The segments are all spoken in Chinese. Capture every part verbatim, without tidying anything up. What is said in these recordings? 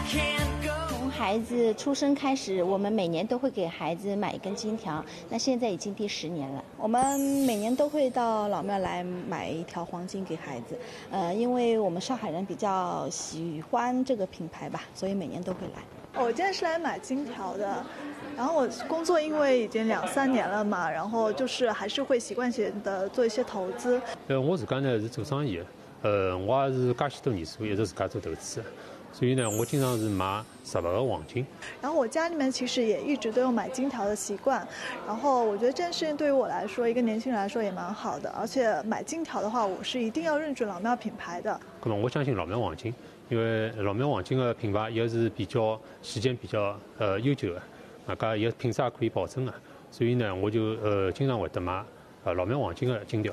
从孩子出生开始，我们每年都会给孩子买一根金条。那现在已经第十年了。 我们每年都会到老庙来买一条黄金给孩子，呃，因为我们上海人比较喜欢这个品牌吧，所以每年都会来。 我今天是来买金条的，然后我工作因为已经两三年了嘛，然后就是还是会习惯性的做一些投资。 呃，我自家呢是做生意的，呃，我也是介许多年数一直自家做投资。所以呢，我经常是买实物的黄金。 然后我家里面其实也一直都有买金条的习惯，然后我觉得这件事情对于我来说，一个年轻人来说也蛮好的。而且买金条的话，我是一定要认准老庙品牌的。 那么我相信老庙黄金，因为老庙黄金的品牌也是比较时间比较呃悠久的，啊，搿也品质也可以保证的。所以呢，我就呃经常会得买呃老庙黄金的金条。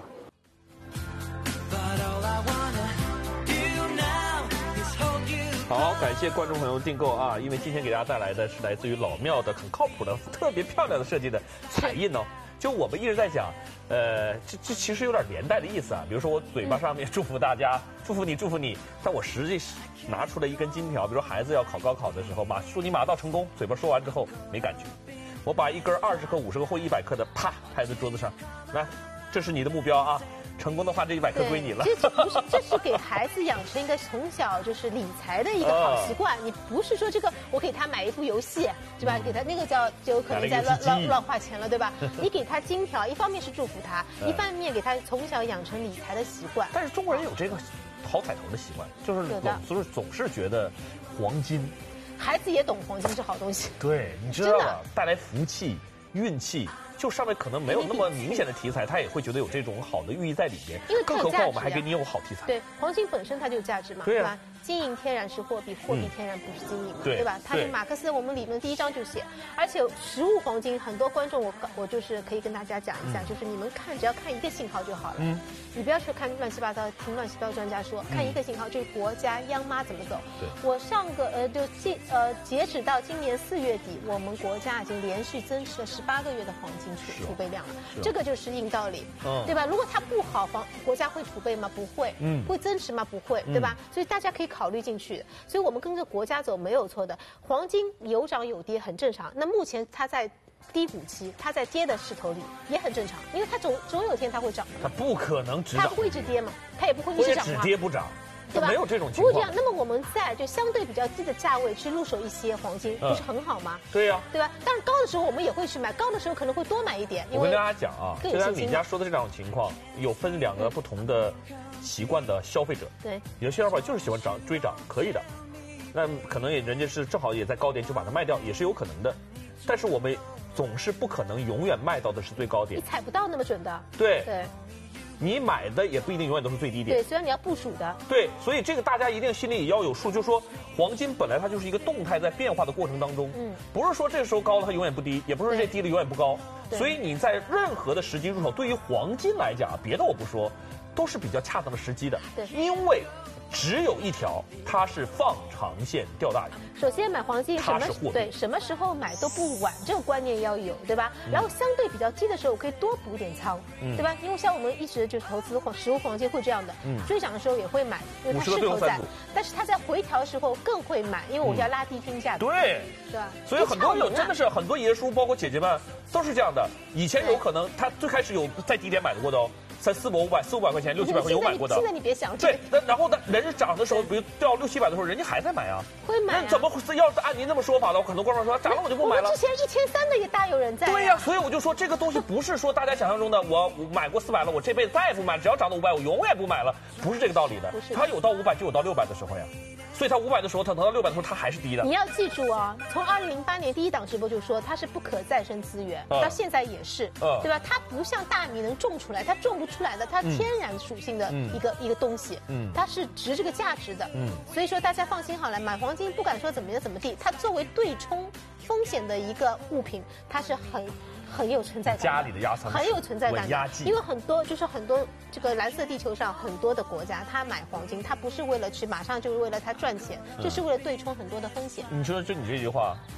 好，感谢观众朋友订购啊！因为今天给大家带来的是来自于老庙的很靠谱的、特别漂亮的设计的彩印哦。就我们一直在讲，呃，这这其实有点连带的意思啊。比如说我嘴巴上面祝福大家，祝福你，祝福你，但我实际拿出了一根金条，比如说孩子要考高考的时候嘛，祝你马到成功，嘴巴说完之后没感觉，我把一根二十克、五十克或一百克的啪拍在桌子上，来，这是你的目标啊。成功的话，这一百克归你了。 这不是，这是给孩子养成一个从小就是理财的一个好习惯。你不是说这个我给他买一副游戏，对吧？给他那个叫就有可能在乱乱乱花钱了，对吧？你给他金条，一方面是祝福他，一方面给他从小养成理财的习惯。 但是中国人有这个讨彩头的习惯，就是总就是总是觉得黄金， 孩子也懂黄金是好东西。 对，你知道吧？带来福气、运气。就上面可能没有那么明显的题材，他也会觉得有这种好的寓意在里面。 因为更何况我们还给你有好题材。 对，黄金本身它就有价值嘛， 对吧？金银天然是货币，货币天然不是金银嘛， 对吧？它是马克思我们理论第一章就写，而且实物黄金很多观众我我就是可以跟大家讲一下，就是你们看只要看一个信号就好了，嗯，你不要去看乱七八糟，听乱七八糟专家说，看一个信号就是国家央妈怎么走。 对， 我上个呃就今呃截止到今年四月底，我们国家已经连续增持了十八个月的黄金储储备量了，这个就是硬道理，对吧？如果它不好，黄国家会储备吗？不会，嗯，会增持吗？不会，对吧？所以大家可以考虑进去。所以我们跟着国家走没有错的，黄金有涨有跌很正常。那目前它在低谷期，它在跌的势头里也很正常，因为它总总有一天它会涨的。 它不可能只涨， 它不会一直跌嘛，它也不会一直涨嘛， 只跌不涨。 对吧？ 没有这种情况。 不会这样，那么我们在就相对比较低的价位去入手一些黄金，不是很好吗？ 对呀， 对吧？但是高的时候我们也会去买，高的时候可能会多买一点。 我跟大家讲啊，就像米家说的这种情况，有分两个不同的习惯的消费者。 对， 有些消费者就是喜欢涨追涨，可以的。那可能也人家是正好也在高点就把它卖掉，也是有可能的。但是我们总是不可能永远卖到的是最高点， 你踩不到那么准的。 对对。 你买的也不一定永远都是最低点， 对，虽然你要部署的， 对，所以这个大家一定心里也要有数，就是说黄金本来它就是一个动态在变化的过程当中，嗯，不是说这时候高了它永远不低，也不是说这低了永远不高，所以你在任何的时机入手，对于黄金来讲，别的我不说，都是比较恰当的时机的， 对， 因为只有一条，它是放长线钓大鱼。 首先买黄金什么对什么时候买都不晚，这个观念要有，对吧？嗯、然后相对比较低的时候，我可以多补点仓，嗯、对吧？因为像我们一直就是投资黄实物黄金会这样的，嗯、追涨的时候也会买，因为它势头在。但是它在回调的时候更会买，因为我要拉低均价。 对， 对吧？ 所以很多有真的是很多爷叔，包括姐姐们都是这样的。以前有可能他最开始有在低点买过的哦。才四百五百四五百块钱六七百块有买过的， 现在你别想对，那然后呢，人是涨的时候，比如掉六七百的时候，人家还在买啊， 会买、啊。 那怎么要是按您那么说法的，很多观众说涨了我就不买了。 之前一千三的也大有人在、啊。 对呀、啊，所以我就说这个东西不是说大家想象中的，我买过四百了，我这辈子再也不买，只要涨到五百，我永远不买了，不是这个道理的。 不是， 它有到五百就有到六百的时候呀。所以它五百的时候，它等到六百的时候，它还是低的。 你要记住啊、哦，从二零零八年第一档直播就说它是不可再生资源，嗯、到现在也是，嗯、对吧？它不像大米能种出来，它种不出来的，它天然属性的一个、嗯、一个东西，嗯，它是值这个价值的，嗯，所以说大家放心好了，买黄金不敢说怎么样怎么地，它作为对冲风险的一个物品，它是很。很有存在感， 家里的压仓很有存在感压剂， 因为很多就是很多这个蓝色地球上很多的国家，他买黄金，他不是为了去马上就是为了他赚钱，嗯、就是为了对冲很多的风险。 你说就你这句话，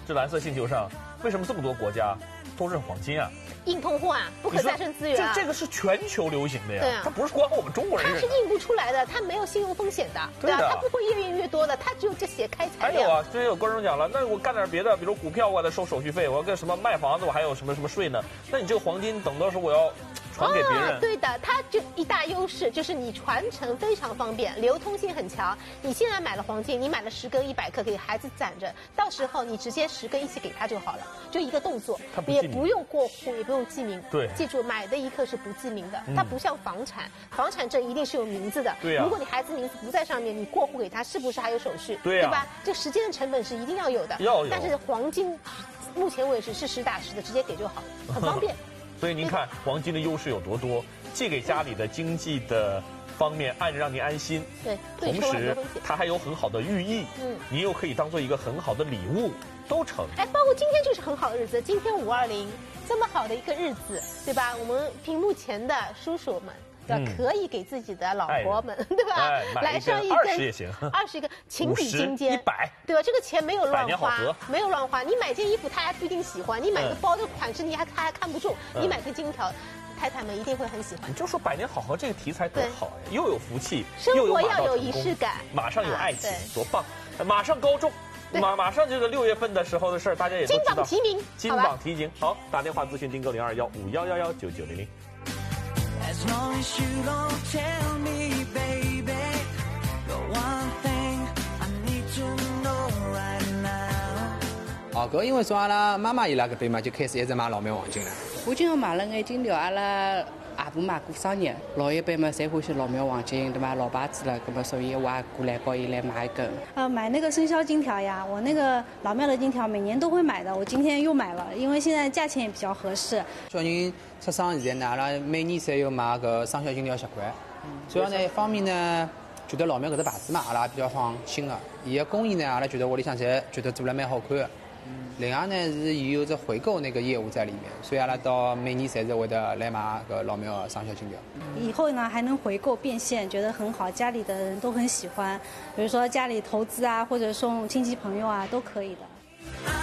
这蓝色星球上为什么这么多国家都认黄金啊？ 硬通货啊，不可再生资源啊， 这这个是全球流行的呀， 对啊， 它不是光我们中国人认的。 它是印不出来的，它没有信用风险的， 对啊， 它不会越印越多的，它只有这些开采量。 还有啊，之前有观众讲了，那我干点别的，比如股票我得收手续费，我要跟什么卖房子我还有什么什么税呢？那你这个黄金等到时候我要传给别人， 哦，对的，它就一大优势就是你传承非常方便，流通性很强。你现在买了黄金，你买了十根一百克给孩子攒着，到时候你直接十根一起给他就好了，就一个动作， 不也不用过户，也不用记名。 对， 记住买的一刻是不记名的，它不像房产，房产证一定是有名字的。 对呀， 如果你孩子名字不在上面，你过户给他是不是还有手续？ 对呀， 对吧？这时间的成本是一定要有的。 要有。 但是黄金，目前为止是实打实的，直接给就好，很方便。 所以您看黄金的优势有多多，既给家里的经济的方面按着让您安心， 对， 同时它还有很好的寓意，嗯，您又可以当做一个很好的礼物，都成。 哎，包括今天就是很好的日子，今天五二零这么好的一个日子，对吧？我们屏幕前的叔叔们。对吧？可以给自己的老婆们，对吧？来上一根， 二十也行， 二十个，情比金坚， 一百， 对吧？这个钱没有乱花，没有乱花。你买件衣服他还不一定喜欢，你买个包的款式你还他还看不中，你买个金条，太太们一定会很喜欢。 你就说百年好合这个题材多好呀，又有福气， 生活要有仪式感， 马上有爱情，多棒！马上高中。马马上这个六月份的时候的事儿，大家也都知道。 金榜题名， 金榜题名。好，打电话咨询订购零二幺五幺幺幺九九零零。As long as you don't tell me, baby, the one thing I need to know right now. 哦，搿因为从阿拉妈妈伊拉搿边嘛，就开始一直买老庙黄金了。 我今后买了眼金条，阿拉阿婆嘛过生日，老一辈嘛侪欢喜老庙黄金，对吧？老牌子了，搿么所以我也过来告伊来买一根。 呃，买那个生肖金条呀，我那个老庙的金条每年都会买的，我今天又买了，因为现在价钱也比较合适。 小人出生现在呢，阿拉每年侪有买搿生肖金条习惯。主要呢，一方面呢，觉得老庙搿只牌子嘛，阿拉比较放心个。伊个工艺呢，阿拉觉得屋里向侪觉得做了蛮好看的。另外呢，是伊有只回购那个业务在里面，所以阿拉到每年侪是会得来买搿老庙的生肖金条。 以后呢还能回购变现，觉得很好，家里的人都很喜欢。比如说家里投资啊，或者送亲戚朋友啊，都可以的。